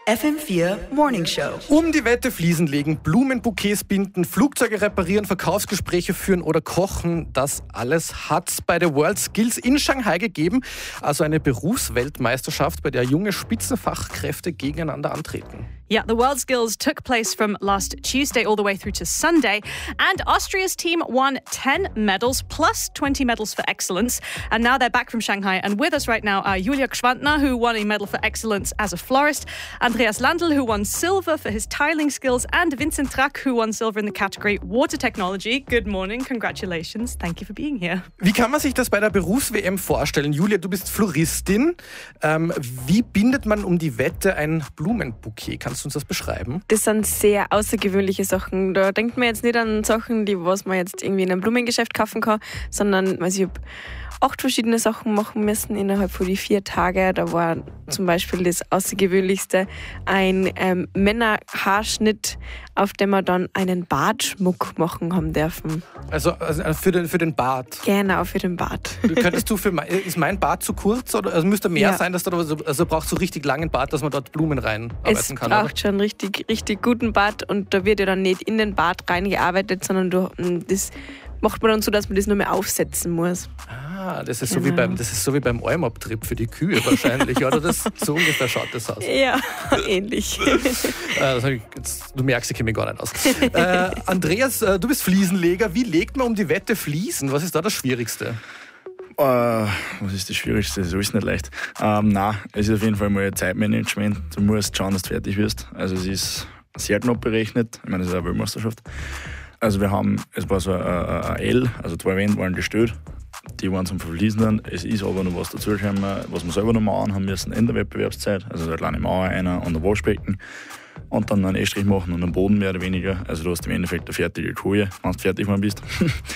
FM4 Morning Show. Um die Wette Fliesen legen, Blumenbouquets binden, Flugzeuge reparieren, Verkaufsgespräche führen oder kochen. Das alles hat's bei der World Skills in Shanghai gegeben. Also eine Berufsweltmeisterschaft, bei der junge Spitzenfachkräfte gegeneinander antreten. Yeah, the World Skills took place from last Tuesday all the way through to Sunday, and Austria's team won 10 medals plus 20 medals for excellence. And now they're back from Shanghai, and with us right now are Julia Gschwandner, who won a medal for excellence as a florist, Andreas Landl, who won silver for his tiling skills, and Vincent Track, who won silver in the category water technology. Good morning, congratulations, thank you for being here. Wie kann man sich das bei der Berufs-WM vorstellen? Julia, du bist Floristin. Wie bindet man um die Wette ein Blumenbouquet? Kannst du uns das beschreiben? Das sind sehr außergewöhnliche Sachen. Da denkt man jetzt nicht an Sachen, die was man jetzt irgendwie in einem Blumengeschäft kaufen kann, sondern ich habe 8 verschiedene Sachen machen müssen innerhalb von die 4 Tage. Da war zum Beispiel das Außergewöhnlichste ein Männerhaarschnitt, auf dem wir dann einen Bartschmuck machen haben dürfen. Also für den Bart? Genau, für den Bart. Könntest du ist mein Bart zu kurz? Oder also müsste mehr sein, dass also brauchst du richtig langen Bart, dass man dort Blumen reinarbeiten kann? Es braucht schon richtig guten Bart, und da wird ja dann nicht in den Bart reingearbeitet, sondern das macht man dann so, dass man das nur mehr aufsetzen muss. Das ist so wie beim Almabtrip für die Kühe wahrscheinlich, oder? So ungefähr schaut das aus. Ja, ähnlich. Du merkst, ich kenne mich gar nicht aus. Andreas, du bist Fliesenleger. Wie legt man um die Wette Fliesen? Was ist da das Schwierigste? Was ist das Schwierigste? Das ist alles nicht leicht. Nein, es ist auf jeden Fall mal Zeitmanagement. Du musst schauen, dass du fertig wirst. Also es ist sehr knapp berechnet. Ich meine, es ist eine Weltmeisterschaft. Also es war so ein L, also 2 Wände waren gestellt. Die waren zum Verfließen dann. Es ist aber noch was dazugekommen, was wir selber noch machen haben müssen in der Wettbewerbszeit. Also eine kleine Mauer einer und ein Waschbecken. Und dann einen Estrich machen und einen Boden mehr oder weniger. Also du hast im Endeffekt eine fertige Koje, wenn du fertig geworden bist.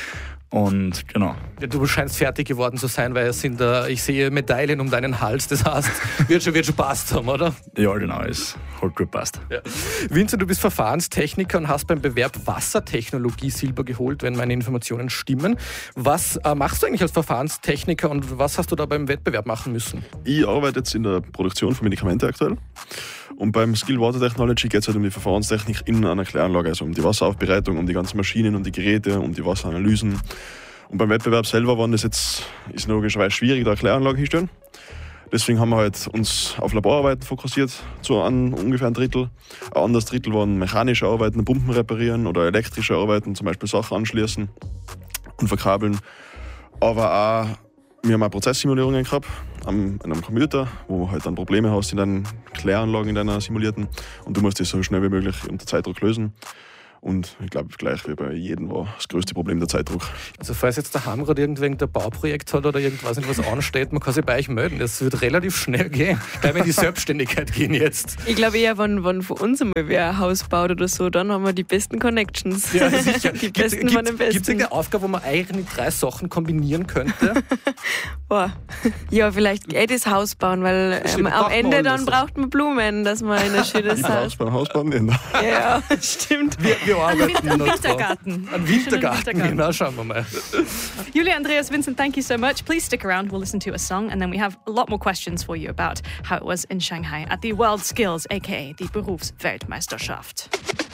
Und genau. Ja, du scheinst fertig geworden zu sein, weil ich sehe Medaillen um deinen Hals. Das heißt, wird schon passt haben, oder? Ja, genau, es hat gut passt. Ja. Vincent, du bist Verfahrenstechniker und hast beim Bewerb Wassertechnologie Silber geholt, wenn meine Informationen stimmen. Was machst du eigentlich als Verfahrenstechniker und was hast du da beim Wettbewerb machen müssen? Ich arbeite jetzt in der Produktion von Medikamenten aktuell. Und beim Skill Water Technology geht es halt um die Verfahrenstechnik in einer Kläranlage, also um die Wasseraufbereitung, um die ganzen Maschinen und die Geräte, um die Wasseranalysen. Und beim Wettbewerb selber ist logischerweise schwierig, da eine Kläranlage hinstellen. Deswegen haben wir halt uns auf Laborarbeiten fokussiert, an ungefähr ein Drittel. Ein anderes Drittel waren mechanische Arbeiten, Pumpen reparieren oder elektrische Arbeiten, zum Beispiel Sachen anschließen und verkabeln. Aber auch, wir haben auch Prozesssimulierungen gehabt in einem Computer, wo halt dann Probleme hast in deinen Kläranlagen, in deiner simulierten. Und du musst das so schnell wie möglich unter Zeitdruck lösen. Und ich glaube, gleich wie bei jedem war das größte Problem der Zeitdruck. Also falls jetzt der Hamrad irgendein Bauprojekt hat oder irgendwas ansteht, man kann sich bei euch melden. Das wird relativ schnell gehen. Gleich in die Selbstständigkeit gehen jetzt. Ich glaube eher, wenn von uns einmal wer ein Haus baut oder so, dann haben wir die besten Connections. Ja, sicher. Die besten von den besten. Gibt es irgendeine Aufgabe, wo man eigentlich 3 Sachen kombinieren könnte? Boah. Ja, vielleicht das Haus bauen, weil am Ende dann braucht man Blumen, dass man ein schönes Haus... Beim Haus bauen nicht. Ja, stimmt. Wir arbeiten Ein Wintergarten. Ein Wintergarten, genau, schauen wir mal. Julia, Andreas, Vincent, thank you so much. Please stick around. We'll listen to a song and then we have a lot more questions for you about how it was in Shanghai at the World Skills, aka die Berufsweltmeisterschaft.